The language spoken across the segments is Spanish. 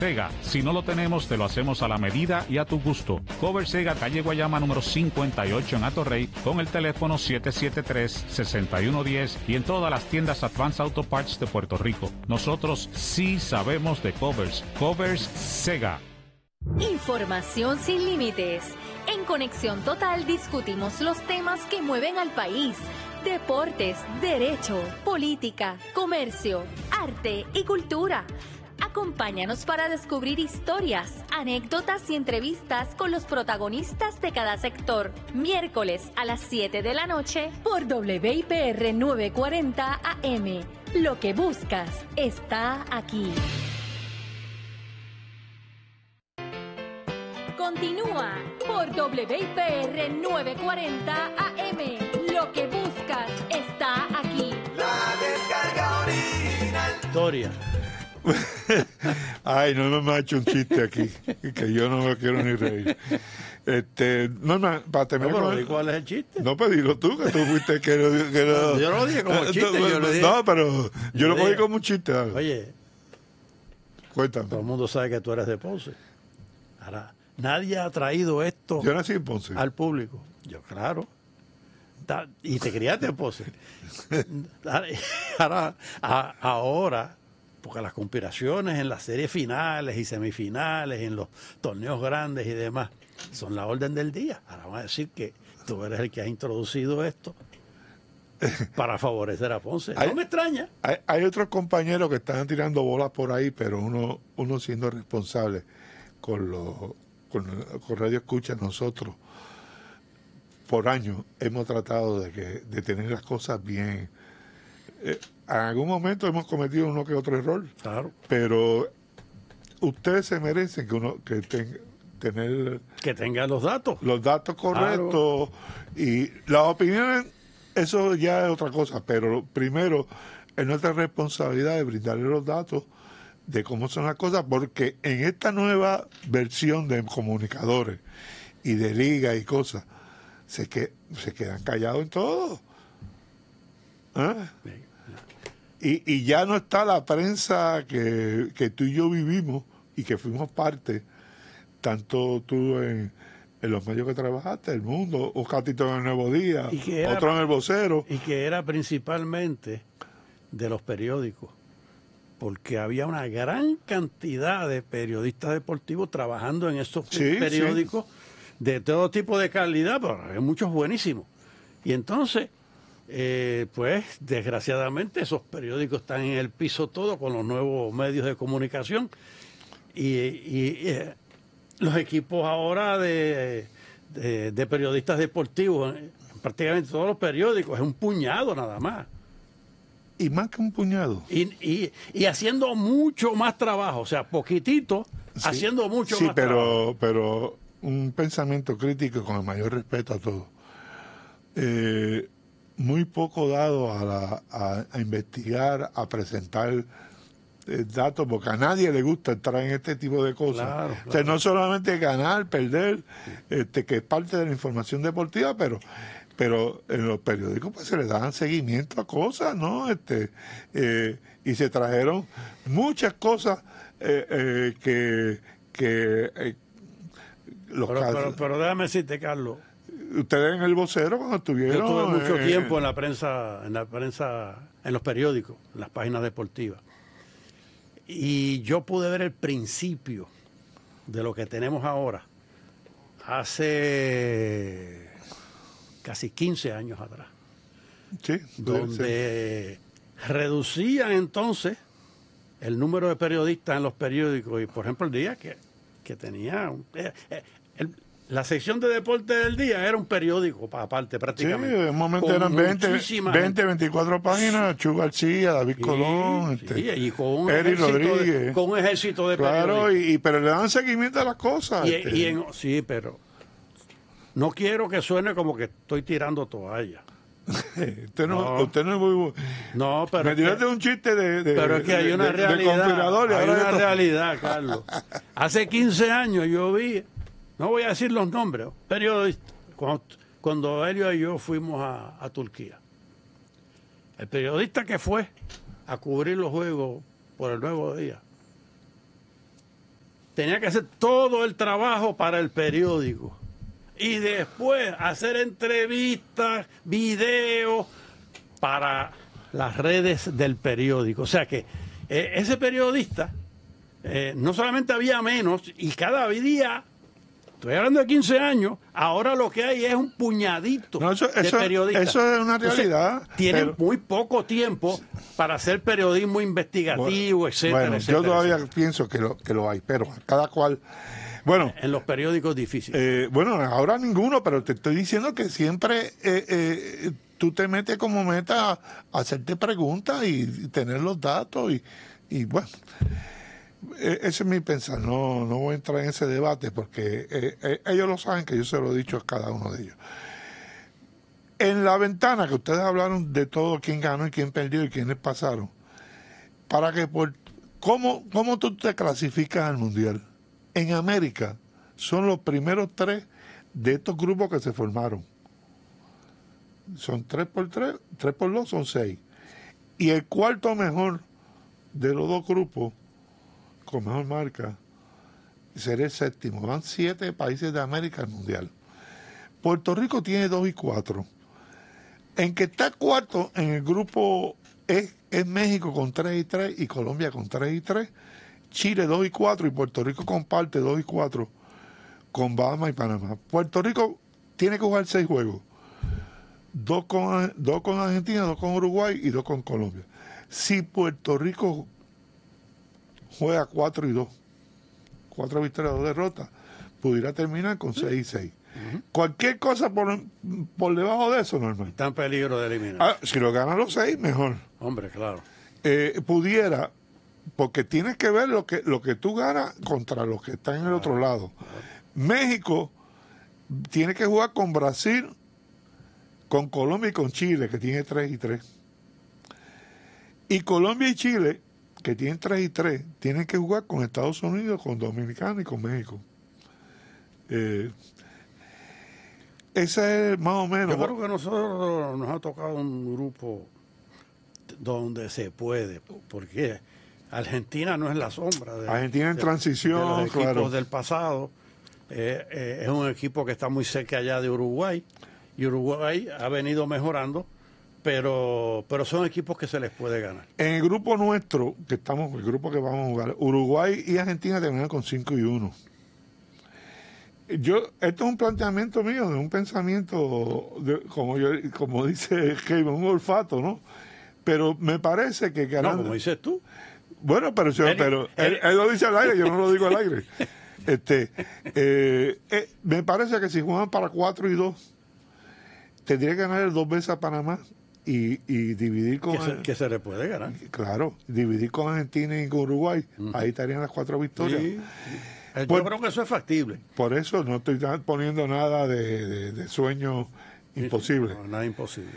Sega, si no lo tenemos, te lo hacemos a la medida y a tu gusto. Cover Sega, calle Guayama número 58 en Atorrey, con el teléfono 773-6110 y en todas las tiendas Advance Auto Parts de Puerto Rico. Nosotros sí sabemos de covers. Covers Sega. Información sin límites. En Conexión Total discutimos los temas que mueven al país. Deportes, derecho, política, comercio, arte y cultura. Acompáñanos para descubrir historias, anécdotas y entrevistas con los protagonistas de cada sector. Miércoles a las 7 de la noche por WIPR 940 AM. Lo que buscas está aquí. Continúa por WIPR 940 AM. Lo que buscas está aquí. La descarga original. Historia. Ay, no me ha hecho un chiste aquí, que yo no me quiero ni reír. Norma, para terminar. No, ¿cuál es el chiste? No, pero dilo tú, que tú fuiste que lo... Yo no lo dije como chiste, yo lo dije. No, pero yo lo cogí como un chiste. Oye, cuéntame. todo el mundo sabe que tú eres de Ponce. Ahora, nadie ha traído esto Yo nací en Ponce. al público. Yo, claro. Y te criaste en Ponce. Ahora, porque las conspiraciones en las series finales y semifinales, en los torneos grandes y demás, son la orden del día. Ahora vamos a decir que tú eres el que has introducido esto para favorecer a Ponce. No me extraña. Hay otros compañeros que están tirando bolas por ahí, pero uno siendo responsable con Radio Escucha, nosotros por años hemos tratado de tener las cosas bien. En algún momento hemos cometido uno que otro error, Claro. pero ustedes se merecen que tener Que tengan los datos. los datos correctos. Claro. Y las opiniones, eso ya es otra cosa, pero primero es nuestra responsabilidad de brindarle los datos de cómo son las cosas, porque en esta nueva versión de comunicadores y de liga y cosas, se quedan callados en todo. ¿Ah? Y ya no está la prensa que tú y yo vivimos y que fuimos parte, tanto tú en los medios que trabajaste, El Mundo, Oscar Tito en El Nuevo Día, otro en El Vocero. Y que era principalmente de los periódicos, porque había una gran cantidad de periodistas deportivos trabajando en esos periódicos de todo tipo de calidad, pero había muchos buenísimos. Y entonces, pues desgraciadamente esos periódicos están en el piso todo con los nuevos medios de comunicación y los equipos ahora de periodistas deportivos, en prácticamente todos los periódicos, es un puñado nada más. Y más que un puñado. Y haciendo mucho más trabajo, o sea, poquitito, haciendo mucho más trabajo. Pero un pensamiento crítico con el mayor respeto a todos. Muy poco dado a investigar, a presentar datos, porque a nadie le gusta entrar en este tipo de cosas. Claro. O sea, no solamente ganar, perder, que es parte de la información deportiva, pero en los periódicos pues se le dan seguimiento a cosas, ¿no? Y se trajeron muchas cosas Pero déjame decirte, Carlos. Ustedes en El Vocero cuando estuvieron... Yo tuve mucho tiempo en la prensa, en los periódicos, en las páginas deportivas. Y yo pude ver el principio de lo que tenemos ahora, hace casi 15 años atrás. Sí. Donde reducían entonces el número de periodistas en los periódicos. Y, por ejemplo, el día que tenía... la sección de deporte del día era un periódico aparte prácticamente. Sí, en un momento eran 20, 24 páginas, Chu García, David Colón, y con un Eri Rodríguez. Con un ejército de claro, periódicos. pero le dan seguimiento a las cosas. Sí, pero no quiero que suene como que estoy tirando toalla. Usted no es muy... No, pero... Me tiraste un chiste pero es que hay una realidad. Hay una realidad, Carlos. Hace 15 años yo vi... No voy a decir los nombres, periodistas. Cuando Helio y yo fuimos a Turquía, el periodista que fue a cubrir los juegos por El Nuevo Día, tenía que hacer todo el trabajo para el periódico. Y después hacer entrevistas, videos para las redes del periódico. O sea que ese periodista no solamente había menos, y cada día, estoy hablando de 15 años, ahora lo que hay es un puñadito de periodistas. Eso es una realidad. Entonces, tienen muy poco tiempo para hacer periodismo investigativo, etcétera, bueno, etcétera. yo todavía pienso que lo hay, pero cada cual... Bueno, en los periódicos difíciles. Bueno, ahora ninguno, pero te estoy diciendo que siempre tú te metes como meta a hacerte preguntas y tener los datos y bueno, ese es mi pensar. No voy a entrar en ese debate porque ellos lo saben, que yo se lo he dicho a cada uno de ellos. En la ventana que ustedes hablaron de todo, quién ganó y quién perdió y quiénes pasaron, para que ¿cómo tú te clasificas al Mundial? En América son los primeros 3 de estos grupos que se formaron. Son 3 por 3 por 2 son 6. Y el cuarto mejor de los 2 grupos, con mejor marca, será el séptimo. Van 7 países de América al Mundial. Puerto Rico tiene 2 y 4. En que está cuarto en el grupo es México con 3 y 3 y Colombia con 3 y 3. Chile 2 y 4 y Puerto Rico comparte 2 y 4 con Bahamas y Panamá. Puerto Rico tiene que jugar 6 juegos. 2 con Argentina, 2 con Uruguay y 2 con Colombia. Si Puerto Rico juega 4 y 2, 4 victorias, 2 derrotas, pudiera terminar con 6 y 6. Cualquier cosa por debajo de eso, normal. Está en peligro de eliminar. Si lo ganan los 6, mejor. Hombre, claro. Pudiera... Porque tienes que ver lo que tú ganas contra los que están en el otro lado. México tiene que jugar con Brasil, con Colombia y con Chile, que tiene 3 y 3. Y Colombia y Chile, que tienen 3 y 3, tienen que jugar con Estados Unidos, con Dominicana y con México. Ese es más o menos. Yo creo que a nosotros nos ha tocado un grupo donde se puede, porque Argentina no es la sombra de Argentina en transición, de los equipos claro, del pasado. Es un equipo que está muy cerca allá de Uruguay, y Uruguay ha venido mejorando, pero son equipos que se les puede ganar. En el grupo nuestro, el grupo que vamos a jugar, Uruguay y Argentina terminaron con 5 y 1. Esto es un planteamiento mío, de un pensamiento, como dice Kevin, un olfato, ¿no? Pero me parece que ganando... No, como dices tú. Bueno, pero él lo dice al aire, yo no lo digo al aire. Me parece que si juegan para 4 y 2, tendría que ganar 2 veces a Panamá y dividir con... Que se le puede ganar. Claro, dividir con Argentina y con Uruguay. Ahí estarían las 4 victorias. Sí. Yo creo que eso es factible. Por eso no estoy poniendo nada de sueño imposible. No, nada imposible.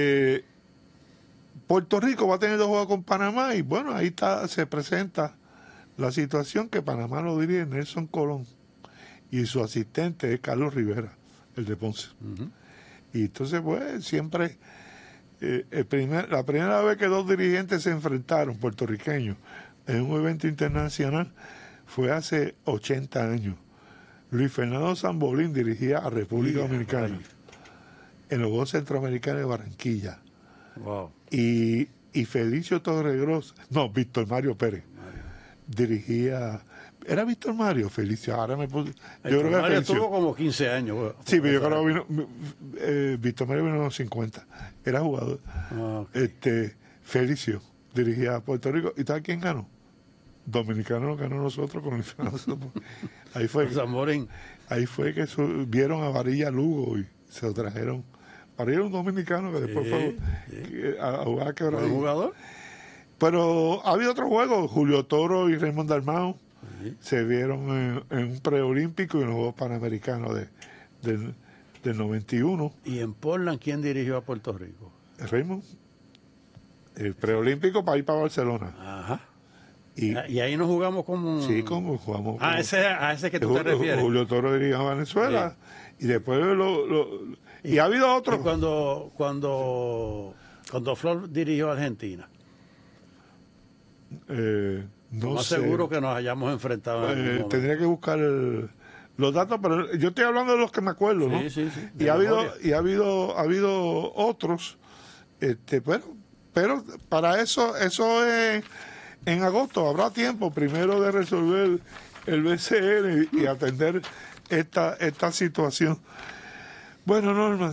Puerto Rico va a tener 2 juegos con Panamá y bueno, ahí se presenta la situación que Panamá lo dirige Nelson Colón y su asistente es Carlos Rivera, el de Ponce. Y entonces pues siempre la primera vez que 2 dirigentes se enfrentaron, puertorriqueños, en un evento internacional fue hace 80 años. Luis Fernando Zambolín dirigía a República Dominicana en los Juegos Centroamericanos de Barranquilla. Wow. Y Felicio Torregros, Víctor Mario Pérez, dirigía... ¿Era Víctor Mario? Felicio, ahora me puse... Yo creo que Mario tuvo como 15 años. Sí, pero yo creo que vino... Víctor Mario vino en los 50. Era jugador. Okay. Felicio dirigía a Puerto Rico. ¿Y sabes quién ganó? Dominicano ganó nosotros con el ahí fue que vieron a Varilla Lugo y se lo trajeron. Varilla un dominicano que después fue a jugar a ¿Un jugador? Pero ha habido otros juegos. Julio Toro y Raymond Dalmau se vieron en un preolímpico y en los Juegos Panamericanos del 91. ¿Y en Portland quién dirigió a Puerto Rico? Raymond. El preolímpico para ir para Barcelona. Ajá. Y ahí nos jugamos como... Sí, como jugamos. A ese que tú te refieres. Julio Toro dirigió a Venezuela. Sí. Y después y ha habido otros. Y cuando Flor dirigió a Argentina. No más sé. seguro que nos hayamos enfrentado. Tendría que buscar los datos, pero yo estoy hablando de los que me acuerdo, ¿no? Sí. Y ha habido otros, bueno, pero para eso es en agosto. Habrá tiempo primero de resolver el BCN y atender esta situación. Bueno, Norman,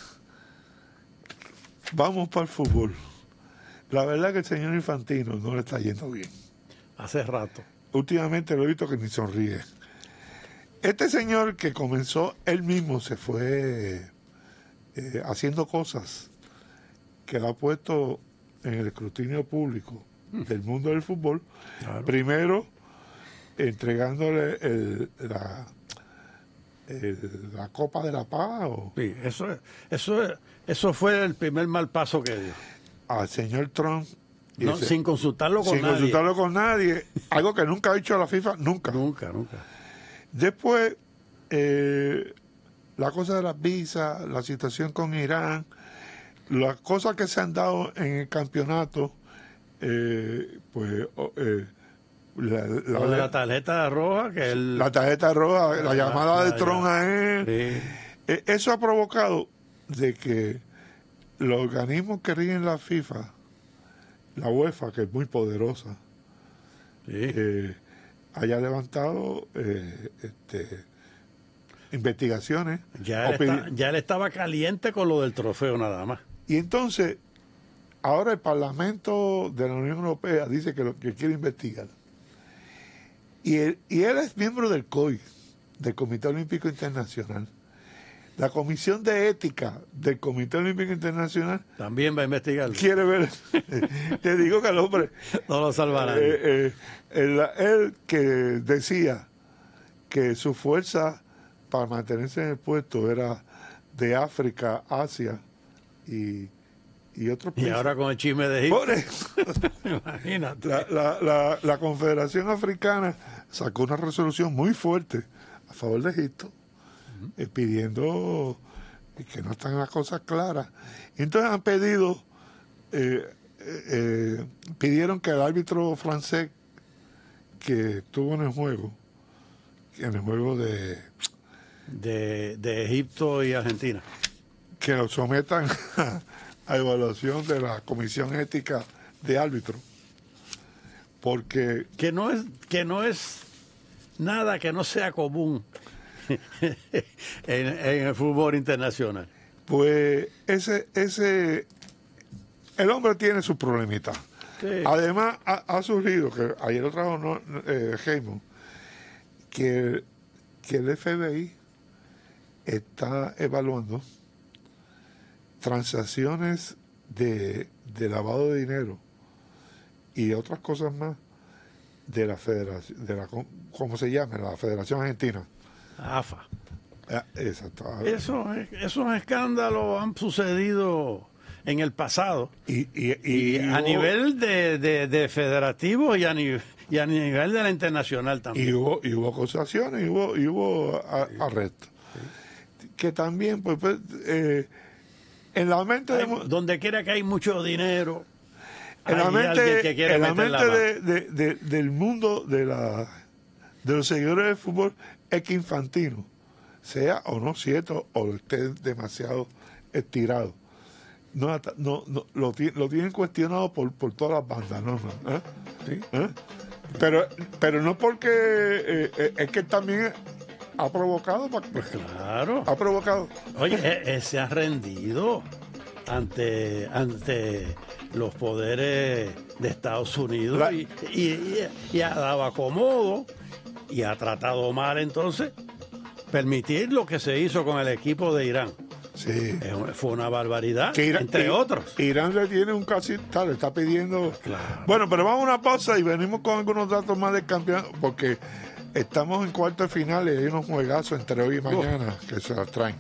vamos para el fútbol. La verdad que el señor Infantino no le está yendo bien. Hace rato. Últimamente lo he visto que ni sonríe. Este señor que comenzó, él mismo se fue haciendo cosas que lo ha puesto en el escrutinio público del mundo del fútbol. Claro. Primero, entregándole la Copa de la Paz. Sí, eso fue el primer mal paso que dio. Al señor Trump. No, sin consultarlo con nadie. Sin consultarlo con nadie. Algo que nunca ha hecho la FIFA, nunca. Nunca. Después, la cosa de las visas, la situación con Irán, las cosas que se han dado en el campeonato, la tarjeta roja, la tarjeta roja, la llamada de Trump a él, sí. Eso ha provocado de que los organismos que rigen la FIFA, la UEFA, que es muy poderosa, sí. Haya levantado investigaciones. Ya él estaba caliente con lo del trofeo nada más. Y entonces, ahora el Parlamento de la Unión Europea dice que quiere investigar. Y él es miembro del COI, del Comité Olímpico Internacional. La Comisión de Ética del Comité Olímpico Internacional también va a investigar. Quiere ver. Te digo que el hombre no lo salvará. Él que decía que su fuerza para mantenerse en el puesto era de África, Asia y otros países. Y ahora con el chisme de Egipto. Imagínate. La Confederación Africana sacó una resolución muy fuerte a favor de Egipto, pidiendo que no están las cosas claras. Y entonces han pedido, pidieron que el árbitro francés que estuvo en el juego de Egipto y Argentina, que lo sometan a evaluación de la Comisión Ética de Árbitros, porque que no es nada que no sea común en el fútbol internacional. Pues el hombre tiene sus problemitas. Sí. Además ha surgido, que ayer lo trajo Heymon, que el FBI está evaluando transacciones de lavado de dinero y otras cosas más de la federación, ¿cómo se llama? La Federación Argentina. AFA. Exacto. Esos escándalos han sucedido en el pasado y a nivel de federativo y a nivel de la internacional también. Y hubo acusaciones y hubo arrestos. Sí. Que también, en la mente donde quiera que hay mucho dinero, en la mente del mundo de los seguidores del fútbol es que Infantino, sea o no cierto o esté demasiado estirado, no lo tienen cuestionado por todas las bandas, ¿no? Sí. Pero no porque es que también ha provocado. Pues claro. Ha provocado. Oye, se ha rendido ante los poderes de Estados Unidos y ha dado acomodo y ha tratado mal entonces permitir lo que se hizo con el equipo de Irán. Sí. Fue una barbaridad, entre otros. Irán le tiene un casita, le está pidiendo. Claro. Bueno, pero vamos a una pausa y venimos con algunos datos más del campeonato, porque estamos en cuartos de final y hay unos juegazos entre hoy y mañana que se las traen.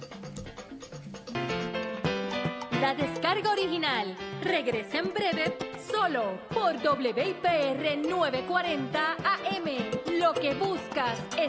La descarga original regresa en breve solo por WIPR 940 AM. Lo que buscas es